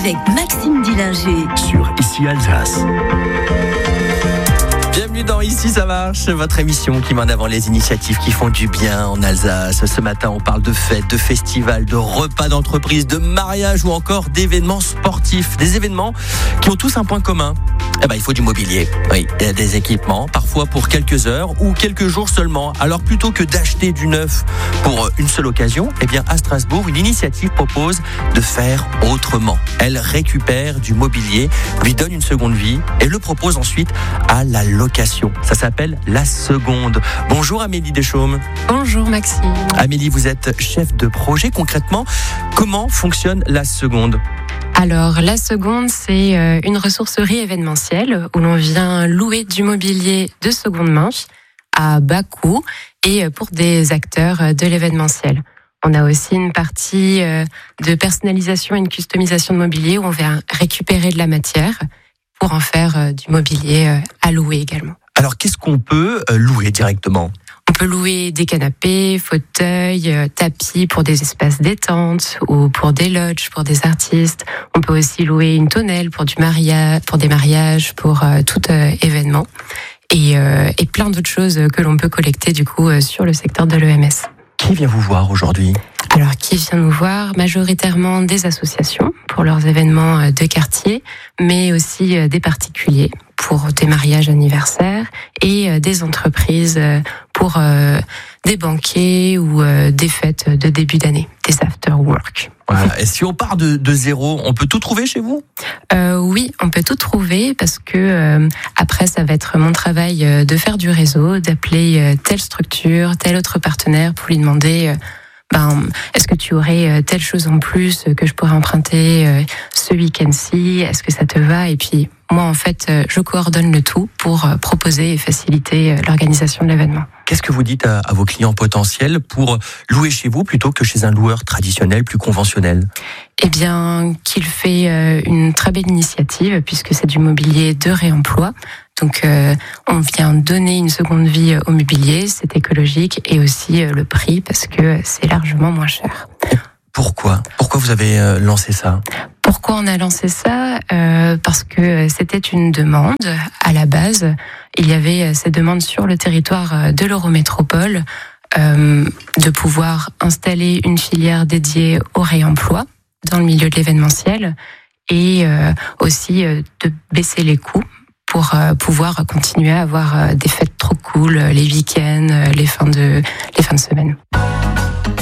avec Maxime Dillinger sur Ici Alsace. Bienvenue dans Ici ça marche, votre émission qui met en avant les initiatives qui font du bien en Alsace. Ce matin, on parle de fêtes, de festivals, de repas d'entreprise, de mariages ou encore d'événements sportifs. Des événements qui ont tous un point commun. Il faut du mobilier. Oui, des équipements, parfois pour quelques heures ou quelques jours seulement. Alors plutôt que d'acheter du neuf pour une seule occasion, à Strasbourg, une initiative propose de faire autrement. Elle récupère du mobilier, lui donne une seconde vie et le propose ensuite à la location. Ça s'appelle La Seconde. Bonjour Amélie Deschaumes. Bonjour Maxime. Amélie, vous êtes chef de projet. Concrètement, comment fonctionne La Seconde ? Alors, La Seconde, c'est une ressourcerie événementielle où l'on vient louer du mobilier de seconde main à bas coût et pour des acteurs de l'événementiel. On a aussi une partie de personnalisation et une customisation de mobilier où on vient récupérer de la matière pour en faire du mobilier à louer également. Alors, qu'est-ce qu'on peut louer directement ? On peut louer des canapés, fauteuils, tapis pour des espaces détente ou pour des lodges, pour des artistes. On peut aussi louer une tonnelle pour des mariages, pour tout événement. Et plein d'autres choses que l'on peut collecter du coup sur le secteur de l'EMS. Qui vient vous voir aujourd'hui ? Alors, qui vient nous voir ? Majoritairement des associations pour leurs événements de quartier, mais aussi des particuliers pour des mariages anniversaires et des entreprises pour des banquets ou des fêtes de début d'année, des after-work. Voilà. Et si on part de zéro, on peut tout trouver chez vous ? Oui, on peut tout trouver parce que après, ça va être mon travail de faire du réseau, d'appeler telle structure, tel autre partenaire pour lui demander est-ce que tu aurais telle chose en plus que je pourrais emprunter ce week-end-ci ? Est-ce que ça te va ? Et puis, moi, en fait, je coordonne le tout pour proposer et faciliter l'organisation de l'événement. Qu'est-ce que vous dites à vos clients potentiels pour louer chez vous plutôt que chez un loueur traditionnel, plus conventionnel ? Eh bien, qu'il fait une très belle initiative puisque c'est du mobilier de réemploi. Donc, on vient donner une seconde vie au mobilier, c'est écologique et aussi le prix parce que c'est largement moins cher. Pourquoi vous avez lancé ça ? Pourquoi on a lancé ça ? Parce que c'était une demande à la base. Il y avait cette demande sur le territoire de l'Eurométropole de pouvoir installer une filière dédiée au réemploi dans le milieu de l'événementiel et aussi de baisser les coûts pour pouvoir continuer à avoir des fêtes trop cool les week-ends, les fins de semaine.